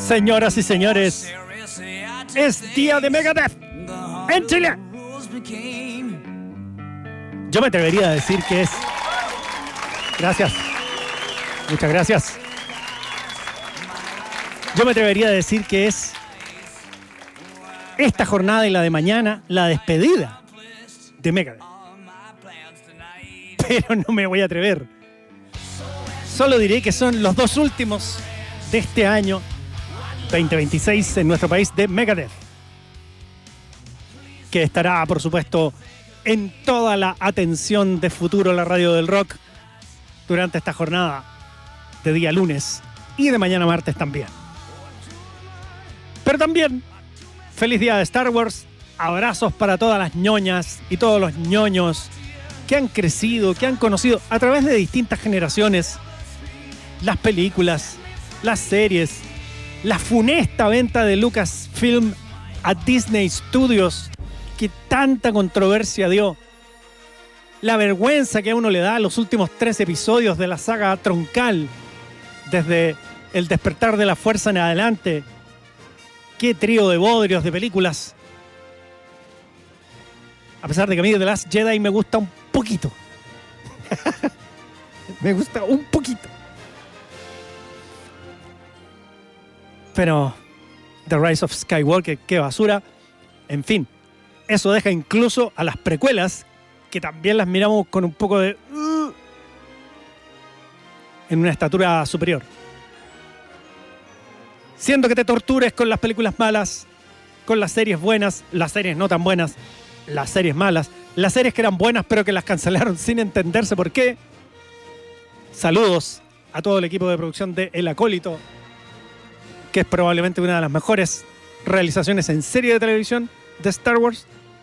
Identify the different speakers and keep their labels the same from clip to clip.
Speaker 1: Señoras y señores, es día de Megadeth en Chile. Yo me atrevería a decir que es... Gracias. Muchas gracias. Yo me atrevería a decir que es esta jornada y la de mañana la despedida de Megadeth. Pero no me voy a atrever. Solo diré que son los dos últimos de este año 2026 en nuestro país de Megadeth, que estará, por supuesto, en toda la atención de Futuro, la radio del rock, durante esta jornada de día lunes y de mañana martes también. Pero también, feliz día de Star Wars, abrazos para todas las ñoñas y todos los ñoños que han crecido, que han conocido a través de distintas generaciones las películas, las series, la funesta venta de Lucasfilm a Disney Studios, que tanta controversia dio, la vergüenza que a uno le da los últimos 3 episodios de la saga troncal, desde El despertar de la fuerza en adelante. Qué trío de bodrios de películas. A pesar de que a mí The Last Jedi me gusta un poquito. Me gusta un poquito. Pero The Rise of Skywalker, qué basura. En fin, eso deja incluso a las precuelas, que también las miramos con un poco de... en una estatura superior. Siendo que te tortures con las películas malas, con las series buenas, las series no tan buenas, las series malas, las series que eran buenas pero que las cancelaron sin entenderse por qué. Saludos a todo el equipo de producción de El Acólito, que es probablemente una de las mejores realizaciones en serie de televisión de Star Wars.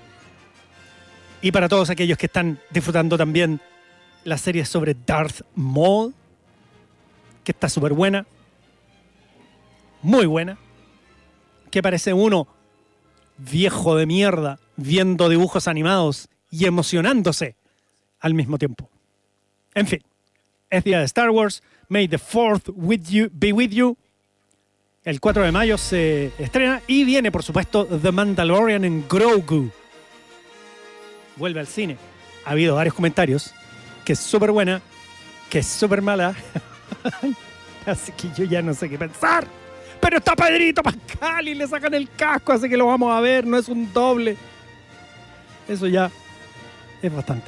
Speaker 1: Y para todos aquellos que están disfrutando también la serie sobre Darth Maul, que está súper buena, muy buena, que parece uno viejo de mierda viendo dibujos animados y emocionándose al mismo tiempo. En fin, es día de Star Wars. May the 4th be with you. El 4 de mayo se estrena y viene, por supuesto, The Mandalorian en Grogu. Vuelve al cine. Ha habido varios comentarios, que es súper buena, que es súper mala. Así que yo ya no sé qué pensar. Pero está Pedrito Pascal y le sacan el casco, así que lo vamos a ver, no es un doble. Eso ya es bastante.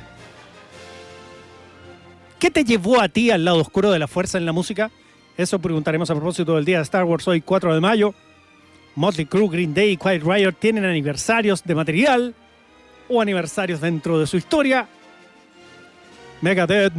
Speaker 1: ¿Qué te llevó a ti al lado oscuro de la fuerza en la música? Eso preguntaremos a propósito del día de Star Wars, hoy 4 de mayo. Motley Crue, Green Day y Quiet Riot tienen aniversarios de material o aniversarios dentro de su historia. Megadeth.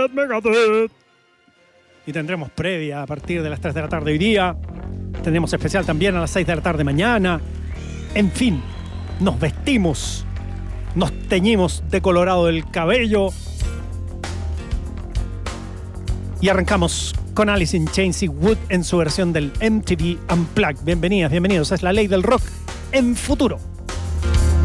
Speaker 1: Y tendremos previa a partir de las 3 de la tarde hoy día. Tendremos especial también a las 6 de la tarde mañana. En fin, nos vestimos, nos teñimos de colorado el cabello y arrancamos con Alice in Chains y Wood en su versión del MTV Unplugged. Bienvenidas, bienvenidos. Es la ley del rock en Futuro.